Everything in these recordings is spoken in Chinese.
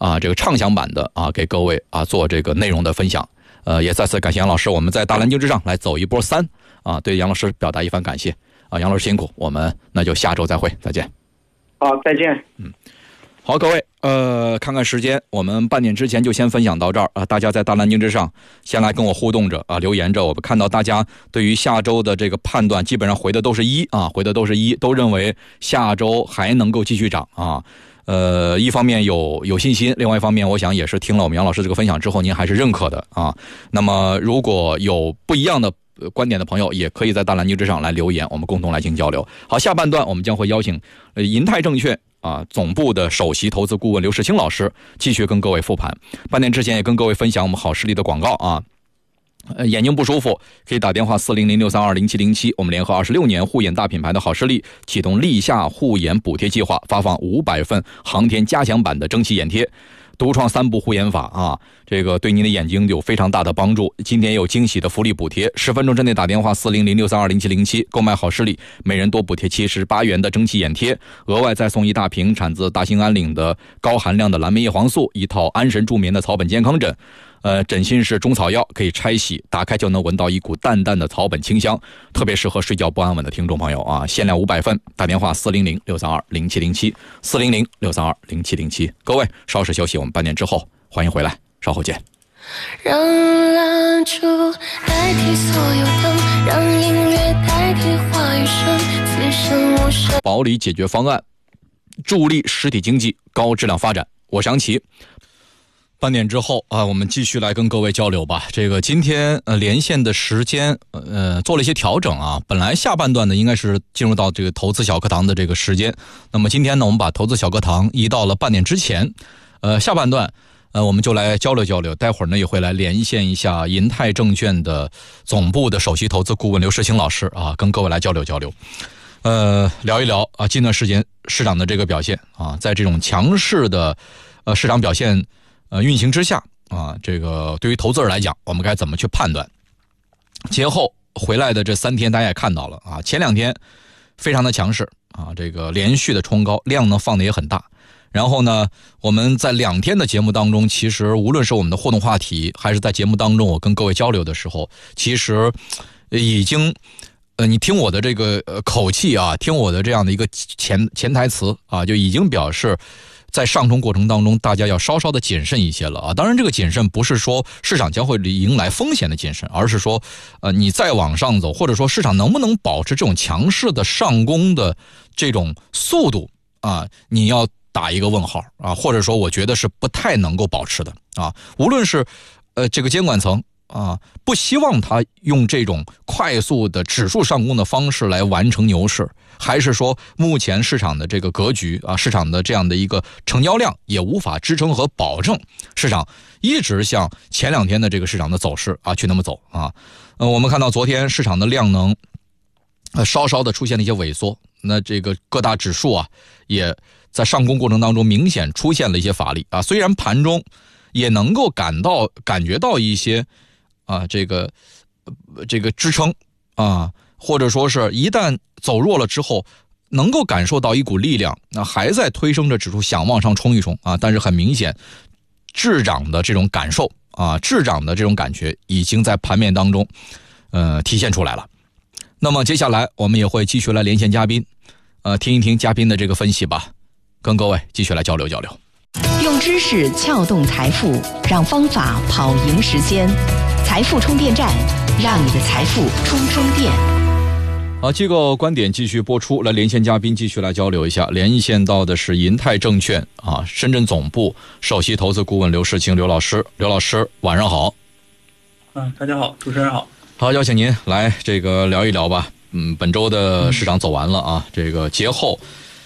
这个畅想版的给各位做这个内容的分享。也再次感谢杨老师，我们在大蓝鲸之上来走一波3对杨老师表达一番感谢杨老师辛苦，我们那就下周再会，再见。 好，再见。 好，各位，看看时间，我们半点之前就先分享到这儿大家在大蓝鲸之上先来跟我互动着留言着，我们看到大家对于下周的这个判断基本上回的都是一，都认为下周还能够继续涨一方面有信心，另外一方面我想也是听了我们杨老师这个分享之后您还是认可的那么如果有不一样的观点的朋友也可以在大蓝鲸之上来留言，我们共同来进行交流。好，下半段我们将会邀请银泰证券总部的首席投资顾问刘世清老师继续跟各位复盘。半点之前也跟各位分享我们好视力的广告眼睛不舒服可以打电话400-632-0707，我们联合26年护眼大品牌的好视力启动立夏护眼补贴计划，发放500份航天加强版的蒸汽眼贴，独创3步护眼法这个对您的眼睛有非常大的帮助。今天有惊喜的福利补贴，10分钟之内打电话400-632-0707购买好视力，每人多补贴78元的蒸汽眼贴，额外再送一大瓶产自大兴安岭的高含量的蓝莓叶黄素，一套安神助眠的草本健康枕。枕芯是中草药，可以拆洗，打开就能闻到一股淡淡的草本清香，特别适合睡觉不安稳的听众朋友限量500份，打电话400-632-0707 400-632-0707。各位稍事休息，我们半点之后欢迎回来，稍后见。 让蜡烛代替所有灯，让音乐代替话语声，此生无声。 保理解决方案，助力实体经济高质量发展。我是杨奇。半点之后我们继续来跟各位交流吧。这个今天连线的时间做了一些调整本来下半段呢应该是进入到这个投资小课堂的这个时间，那么今天呢我们把投资小课堂移到了半点之前。下半段我们就来交流交流，待会儿呢也会来连线一下银泰证券的总部的首席投资顾问刘世清老师跟各位来交流交流。聊一聊近段时间市场的这个表现在这种强势的市场表现运行之下这个对于投资者来讲我们该怎么去判断。节后回来的这3天大家也看到了前2天非常的强势这个连续的冲高，量呢放的也很大。然后呢我们在2天的节目当中，其实无论是我们的互动话题还是在节目当中我跟各位交流的时候，其实已经你听我的这个口气听我的这样的一个潜台词就已经表示在上冲过程当中大家要稍稍的谨慎一些了当然这个谨慎不是说市场将会迎来风险的谨慎，而是说你再往上走，或者说市场能不能保持这种强势的上攻的这种速度你要打一个问号或者说我觉得是不太能够保持的无论是这个监管层不希望他用这种快速的指数上攻的方式来完成牛市，还是说目前市场的这个格局市场的这样的一个成交量也无法支撑和保证市场一直像前2天的这个市场的走势去那么走我们看到昨天市场的量能稍稍的出现了一些萎缩，那这个各大指数也在上攻过程当中明显出现了一些乏力虽然盘中也能够感觉到一些这个支撑或者说是一旦走弱了之后能够感受到一股力量，那还在推升着指数想往上冲一冲但是很明显滞涨的这种感受滞涨的这种感觉已经在盘面当中体现出来了。那么接下来我们也会继续来连线嘉宾听一听嘉宾的这个分析吧，跟各位继续来交流交流。 用知识撬动财富，让方法跑赢时间。财富充电站，让你的财富充电。 好，机构观点继续播出，来连线嘉宾继续来交流一下。连线到的是银泰证券深圳总部首席投资顾问刘世清刘老师。刘老师晚上好。 大家好，主持人好。 好，邀请您来这个聊一聊吧。本周的市场走完了这个节后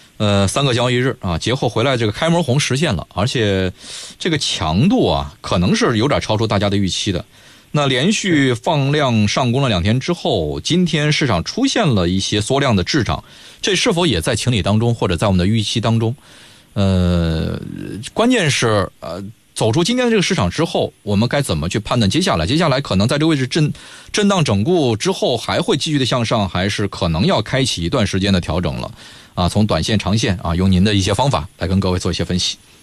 3个交易日节后回来这个开门红实现了，而且这个强度可能是有点超出大家的预期的。那连续放量上攻了2天之后，今天市场出现了一些缩量的滞涨，这是否也在情理当中，或者在我们的预期当中？关键是走出今天的这个市场之后，我们该怎么去判断接下来可能在这个位置震荡整固之后还会继续的向上，还是可能要开启一段时间的调整了从短线长线用您的一些方法来跟各位做一些分析。